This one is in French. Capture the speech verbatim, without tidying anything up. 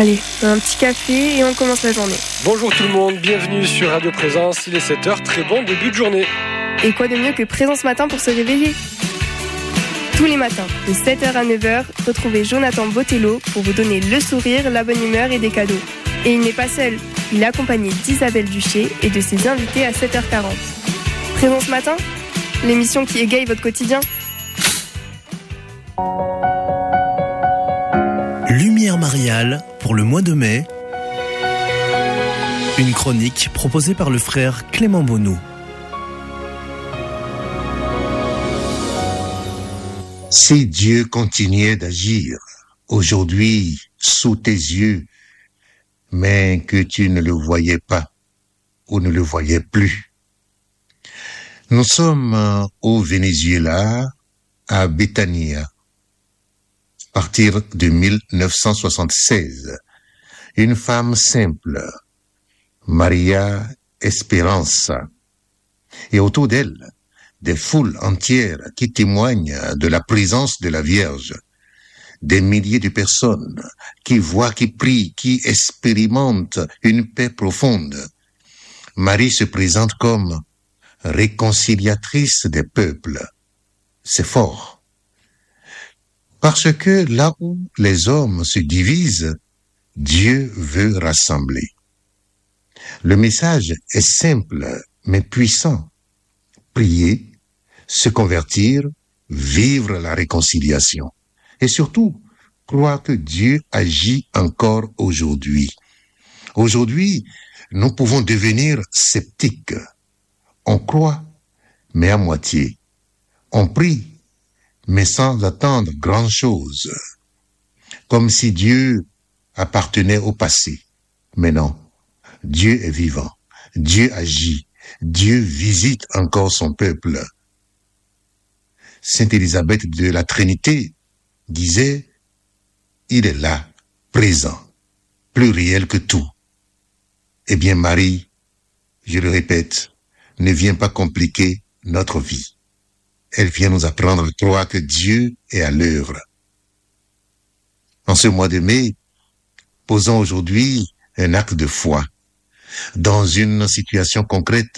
Allez, un petit café et on commence la journée. Bonjour tout le monde, bienvenue sur Radio Présence, il est sept heures, très bon début de journée. Et quoi de mieux que Présence Matin pour se réveiller ? Tous les matins, de sept heures à neuf heures, retrouvez Jonathan Botello pour vous donner le sourire, la bonne humeur et des cadeaux. Et il n'est pas seul, il est accompagné d'Isabelle Duché et de ses invités à sept heures quarante. Présence Matin, l'émission qui égaye votre quotidien. Lumière mariale pour le mois de mai. Une chronique proposée par le frère Clément Bonnou. Si Dieu continuait d'agir aujourd'hui sous tes yeux, mais que tu ne le voyais pas ou ne le voyais plus. Nous sommes au Venezuela, à Betania, à partir de mille neuf cent soixante-seize. Une femme simple, Maria Esperanza, et autour d'elle, des foules entières qui témoignent de la présence de la Vierge, des milliers de personnes qui voient, qui prient, qui expérimentent une paix profonde. Marie se présente comme réconciliatrice des peuples. C'est fort. Parce que là où les hommes se divisent, Dieu veut rassembler. Le message est simple mais puissant. Prier, se convertir, vivre la réconciliation. Et surtout, croire que Dieu agit encore aujourd'hui. Aujourd'hui, nous pouvons devenir sceptiques. On croit, mais à moitié. On prie, mais sans attendre grand-chose. Comme si Dieu appartenait au passé. Mais non, Dieu est vivant. Dieu agit. Dieu visite encore son peuple. Sainte Élisabeth de la Trinité disait, il est là, présent, plus réel que tout. Eh bien, Marie, je le répète, ne vient pas compliquer notre vie. Elle vient nous apprendre à croire que Dieu est à l'œuvre. En ce mois de mai, posons aujourd'hui un acte de foi dans une situation concrète